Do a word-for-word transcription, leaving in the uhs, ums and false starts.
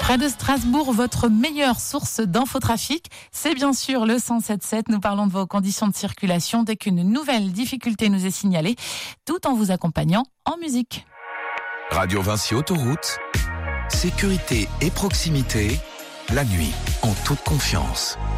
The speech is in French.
Près de Strasbourg, votre meilleure source d'infotrafic, c'est bien sûr le cent sept sept. Nous parlons de vos conditions de circulation dès qu'une nouvelle difficulté nous est signalée, tout en vous accompagnant en musique. Radio Vinci Autoroute, sécurité et proximité, la nuit, en toute confiance.